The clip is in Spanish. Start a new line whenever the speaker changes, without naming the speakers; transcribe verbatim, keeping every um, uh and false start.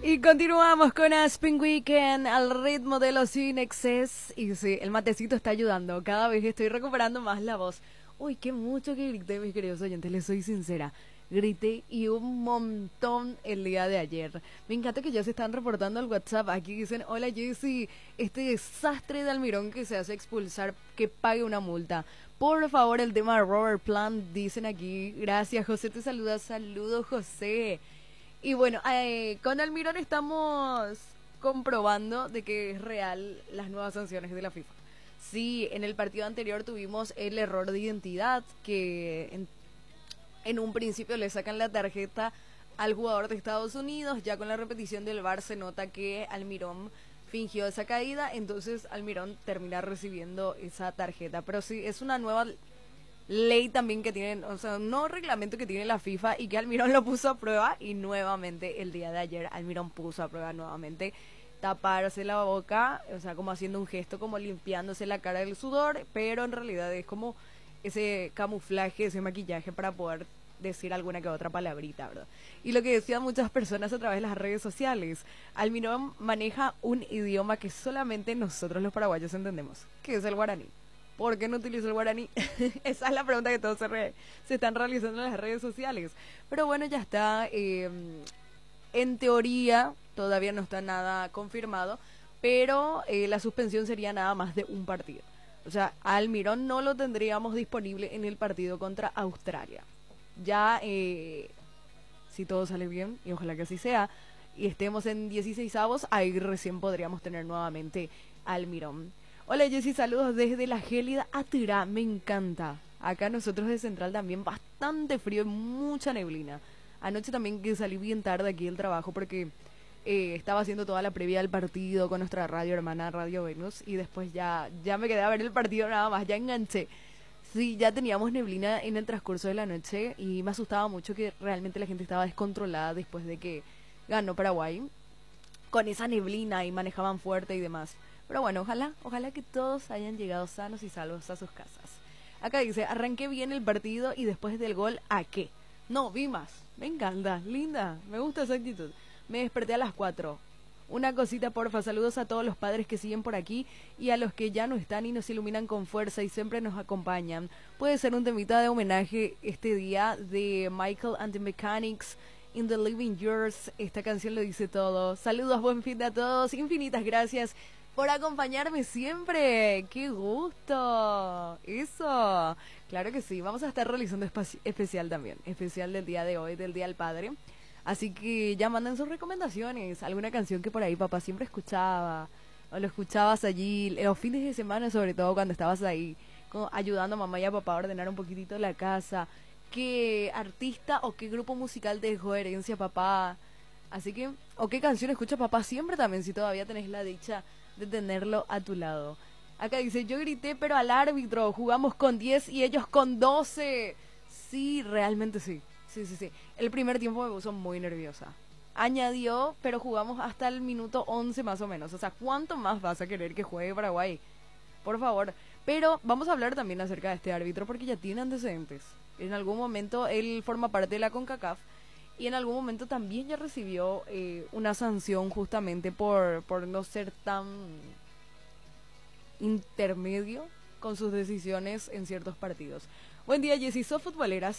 Y continuamos con Aspen Weekend al ritmo de los In Excess. Y sí, el matecito está ayudando. Cada vez estoy recuperando más la voz. Uy, qué mucho que grité, mis queridos oyentes, les soy sincera. Grité y un montón el día de ayer. Me encanta que ya se están reportando al WhatsApp. Aquí dicen, hola Jessy, este desastre de Almirón que se hace expulsar, que pague una multa. Por favor, el tema de Robert Plant, dicen aquí. Gracias, José te saluda. Saludos, José. Y bueno, eh, con Almirón estamos comprobando de que es real las nuevas sanciones de la FIFA. Sí, en el partido anterior tuvimos el error de identidad, que en, en un principio le sacan la tarjeta al jugador de Estados Unidos, ya con la repetición del V A R se nota que Almirón fingió esa caída, entonces Almirón termina recibiendo esa tarjeta. Pero sí, es una nueva ley también que tienen, o sea, un nuevo reglamento que tiene la FIFA y que Almirón lo puso a prueba y nuevamente el día de ayer Almirón puso a prueba nuevamente taparse la boca, o sea, como haciendo un gesto, como limpiándose la cara del sudor, pero en realidad es como ese camuflaje, ese maquillaje para poder decir alguna que otra palabrita, ¿verdad? Y lo que decían muchas personas a través de las redes sociales, Almirón maneja un idioma que solamente nosotros los paraguayos entendemos, que es el guaraní. ¿Por qué no utilizo el guaraní? Esa es la pregunta que todos se, re, se están realizando en las redes sociales. Pero bueno, ya está. Eh, en teoría, todavía no está nada confirmado, pero eh, la suspensión sería nada más de un partido. O sea, a Almirón no lo tendríamos disponible en el partido contra Australia. Ya, eh, si todo sale bien, y ojalá que así sea, y estemos en dieciseisavos, ahí recién podríamos tener nuevamente a Almirón. Hola Jessy, saludos desde la gélida Atirá, me encanta. Acá nosotros de Central también bastante frío y mucha neblina. Anoche también que salí bien tarde aquí del trabajo porque eh, estaba haciendo toda la previa del partido con nuestra radio hermana Radio Venus y después ya, ya me quedé a ver el partido nada más, ya enganché. Sí, ya teníamos neblina en el transcurso de la noche y me asustaba mucho que realmente la gente estaba descontrolada después de que ganó Paraguay con esa neblina y manejaban fuerte y demás. Pero bueno, ojalá, ojalá que todos hayan llegado sanos y salvos a sus casas. Acá dice, arranqué bien el partido y después del gol, ¿a qué? No, vi más. Me encanta, linda, me gusta esa actitud. Me desperté a las cuatro. Una cosita, porfa, saludos a todos los padres que siguen por aquí y a los que ya no están y nos iluminan con fuerza y siempre nos acompañan. Puede ser un temita de homenaje este día de Michael and the Mechanics, In the Living Years. Esta canción lo dice todo. Saludos, buen fin de a todos, infinitas gracias por acompañarme siempre. ¡Qué gusto! Eso. Claro que sí. Vamos a estar realizando espaci- especial también. Especial del día de hoy, del Día del Padre. Así que ya manden sus recomendaciones. Alguna canción que por ahí papá siempre escuchaba. O lo escuchabas allí. Los fines de semana, sobre todo cuando estabas ahí. Como ayudando a mamá y a papá a ordenar un poquitito la casa. ¿Qué artista o qué grupo musical te dejó herencia papá? Así que, o qué canción escucha papá siempre también, si todavía tenés la dicha de tenerlo a tu lado. Acá dice, yo grité pero al árbitro, jugamos con diez y ellos con doce. Sí, realmente sí. Sí, sí, sí. El primer tiempo me puso muy nerviosa. Añadió, pero jugamos hasta el minuto once más o menos. O sea, ¿cuánto más vas a querer que juegue Paraguay? Por favor. Pero vamos a hablar también acerca de este árbitro porque ya tiene antecedentes. En algún momento él forma parte de la CONCACAF y en algún momento también ya recibió eh, una sanción justamente por, por no ser tan intermedio con sus decisiones en ciertos partidos. Buen día, Jessy, ¿sos futbolera?